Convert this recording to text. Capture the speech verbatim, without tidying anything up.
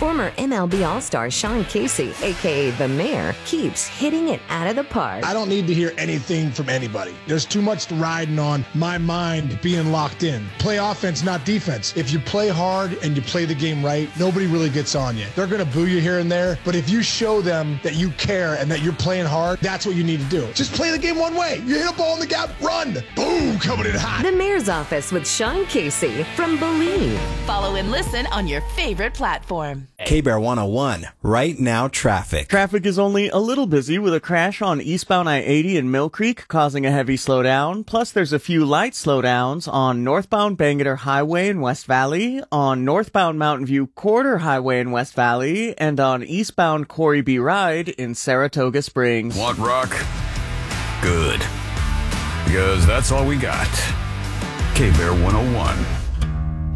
Former M L B All-Star Sean Casey, a k a. The Mayor, keeps hitting it out of the park. I don't need to hear anything from anybody. There's too much riding on my mind being locked in. Play offense, not defense. If you play hard and you play the game right, nobody really gets on you. They're going to boo you here and there, but if you show them that you care and that you're playing hard, that's what you need to do. Just play the game one way. You hit a ball in the gap, run. Boom, coming in hot. The Mayor's Office with Sean Casey from Believe. Follow and listen on your favorite platform. K-Bear one oh one, right now traffic. Traffic is only a little busy with a crash on eastbound I eighty in Mill Creek causing a heavy slowdown. Plus there's a few light slowdowns on northbound Bangerter Highway in West Valley, on northbound Mountain View Corridor Highway in West Valley, and on eastbound Corey B. Ride in Saratoga Springs. Want rock? Good. Because that's all we got. K-Bear one oh one.